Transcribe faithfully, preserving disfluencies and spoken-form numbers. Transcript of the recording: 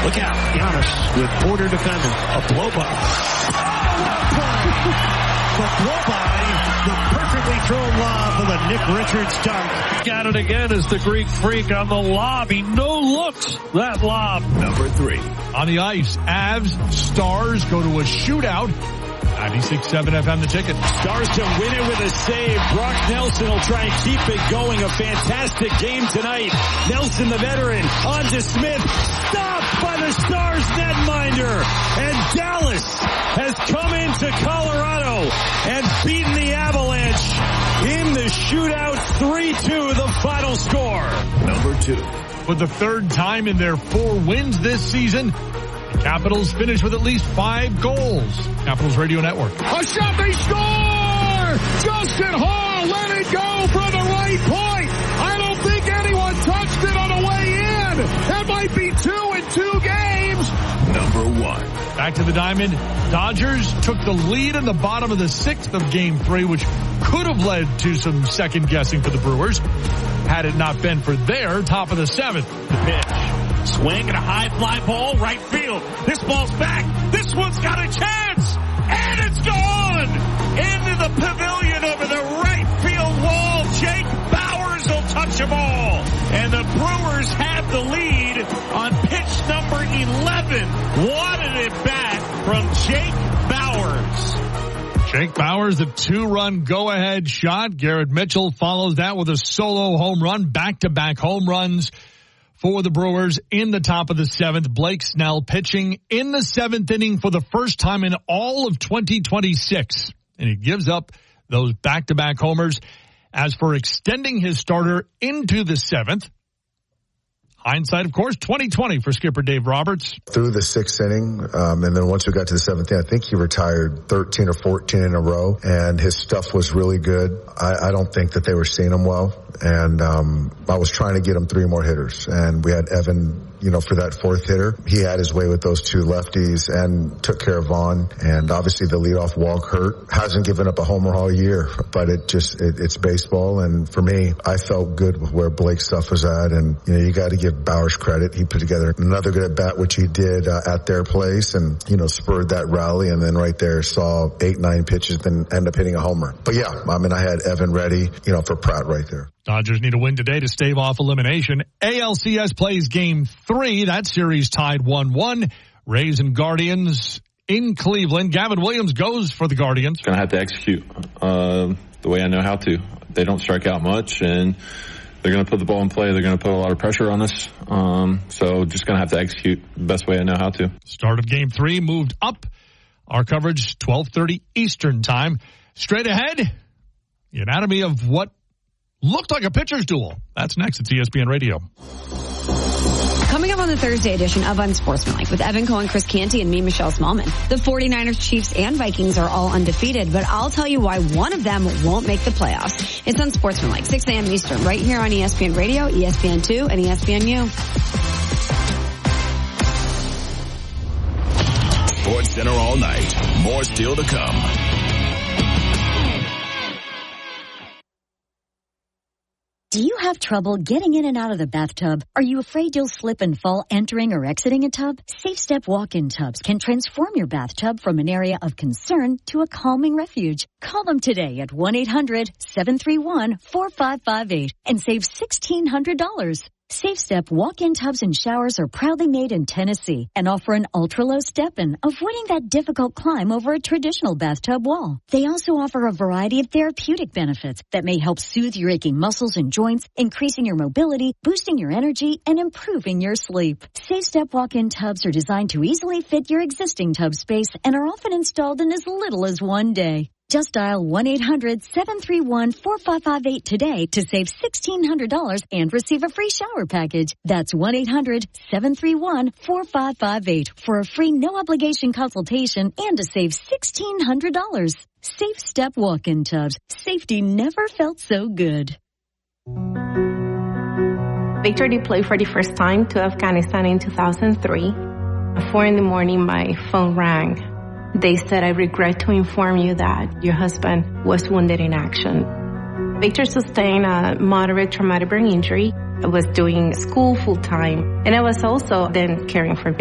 Look out, Giannis with Porter defending. A blow by. Oh, the blow by, the perfectly thrown lob for the Nick Richards dunk. Got it again as the Greek Freak on the lob. He no looks that lob. Number three. On the ice, Avs, Stars go to a shootout. ninety-six point seven F M The Ticket. Stars to win it with a save. Brock Nelson will try and keep it going. A fantastic game tonight. Nelson, the veteran, on to Smith. Stopped by the Stars netminder. And Dallas has come into Colorado and beaten the Avalanche in the shootout. three two, the final score. Number two. For the third time in their four wins this season, the Capitals finish with at least five goals. Capitals Radio Network. A shot, they score! Justin Hall let it go from the right point. I don't think anyone touched it on the way in. That might be two in two games. Number one. Back to the diamond. Dodgers took the lead in the bottom of the sixth of game three, which could have led to some second guessing for the Brewers had it not been for their top of the seventh. The pitch. Swing and a high fly ball, right field. This ball's back. This one's got a chance. And it's gone! Into the pavilion over the right field wall. Jake Bauers will touch a ball. And the Brewers have the lead on pitch number eleven. Wanted it back from Jake Bauers. Jake Bauers, the two-run go-ahead shot. Garrett Mitchell follows that with a solo home run. Back-to-back home runs for the Brewers in the top of the seventh. Blake Snell pitching in the seventh inning for the first time in all of twenty twenty-six. And he gives up those back-to-back homers. As for extending his starter into the seventh, hindsight, of course, twenty twenty for skipper Dave Roberts. Through the sixth inning, um, and then once we got to the seventh inning, I think he retired thirteen or fourteen in a row, and his stuff was really good. I, I don't think that they were seeing him well, and um, I was trying to get him three more hitters, and we had Evan, you know, for that fourth hitter. He had his way with those two lefties and took care of Vaughn, and obviously the leadoff walk hurt. Hasn't given up a homer all year, but it just, it, it's baseball, and for me, I felt good with where Blake's stuff was at, and, you know, you got to give Bauers credit. He put together another good at bat, which he did uh, at their place, and, you know, spurred that rally, and then right there saw eight, nine pitches, then end up hitting a homer. But yeah, I mean, I had Evan ready, you know, for Pratt right there. Dodgers need a win today to stave off elimination. A L C S plays game three. That series tied one one. Rays and Guardians in Cleveland. Gavin Williams goes for the Guardians. Going to have to execute uh, the way I know how to. They don't strike out much, and they're going to put the ball in play. They're going to put a lot of pressure on us. Um, so just going to have to execute the best way I know how to. Start of game three moved up. Our coverage, twelve thirty Eastern time. Straight ahead, the anatomy of what looked like a pitcher's duel. That's next. It's E S P N Radio. Coming up on the Thursday edition of Unsportsmanlike with Evan Cohen, Chris Canty, and me, Michelle Smallman. The 49ers, Chiefs, and Vikings are all undefeated, but I'll tell you why one of them won't make the playoffs. It's Unsportsmanlike, six a.m. Eastern, right here on E S P N Radio, E S P N two, and E S P N U. Sports Center all night. More still to come. Do you have trouble getting in and out of the bathtub? Are you afraid you'll slip and fall entering or exiting a tub? Safe Step walk-in tubs can transform your bathtub from an area of concern to a calming refuge. Call them today at one eight hundred seven three one four five five eight and save sixteen hundred dollars. Safe Step walk-in tubs and showers are proudly made in Tennessee and offer an ultra-low step-in, avoiding that difficult climb over a traditional bathtub wall. They also offer a variety of therapeutic benefits that may help soothe your aching muscles and joints, increasing your mobility, boosting your energy, and improving your sleep. Safe Step walk-in tubs are designed to easily fit your existing tub space and are often installed in as little as one day. Just dial one eight hundred seven three one four five five eight today to save sixteen hundred dollars and receive a free shower package. That's one eight hundred seven three one four five five eight for a free no-obligation consultation and to save sixteen hundred dollars. Safe Step walk-in tubs. Safety never felt so good. Victor deployed for the first time to Afghanistan in two thousand three. At four in the morning, my phone rang. They said, I regret to inform you that your husband was wounded in action. Victor sustained a moderate traumatic brain injury. I was doing school full time, and I was also then caring for